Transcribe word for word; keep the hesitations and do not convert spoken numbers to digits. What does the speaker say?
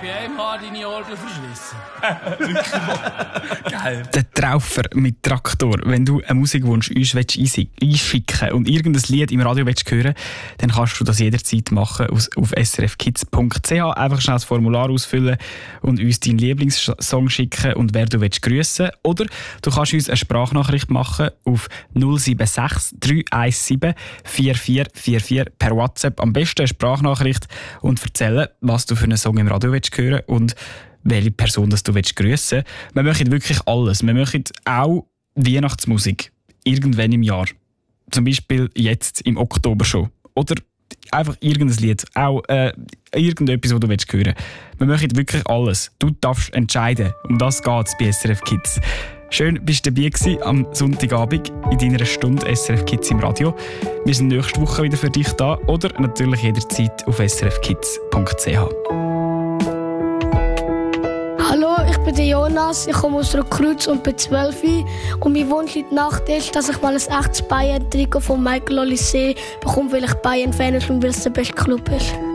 bei einem Haar deine Orgel verschlissen. Geil. Der Traufer mit Traktor. Wenn du einen Musikwunsch uns einschicken und irgendein Lied im Radio willst hören, dann kannst du das jederzeit machen auf s r f kids punkt c h. Einfach schnell das Formular ausfüllen und uns deinen Lieblingssong schicken und wer du willst grüssen. Oder du kannst uns eine Sprachnachricht machen auf null sieben sechs drei eins sieben vier vier vier vier per WhatsApp. Am besten eine Sprachnachricht und erzählen, was du für einen Song im Radio willst hören und welche Person das du willst grüssen. Wir machen wirklich alles. Wir machen auch Weihnachtsmusik. Irgendwann im Jahr. Zum Beispiel jetzt im Oktober schon. Oder einfach irgendein Lied. Auch äh, irgendetwas, was du willst hören. Wir machen wirklich alles. Du darfst entscheiden. Um das geht es bei S R F Kids. Schön, bist du dabei gewesen am Sonntagabend in deiner Stunde S R F Kids im Radio. Wir sind nächste Woche wieder für dich da oder natürlich jederzeit auf s r f kids punkt c h. Hallo, ich bin der Jonas, ich komme aus Rotkreuz und bin zwölf. Und mein Wunsch in der Nacht ist, dass ich mal ein echtes Bayern-Trikot von Michael Olise bekomme, weil ich Bayern-Fan bin und weil es der beste Club ist.